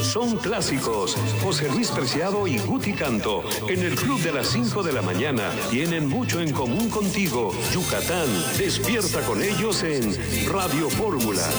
son clásicos. José Luis Preciado y Guti Canto, en el Club de las 5 de la mañana, tienen mucho en común contigo. Yucatán, despierta con ellos en Radio Fórmula.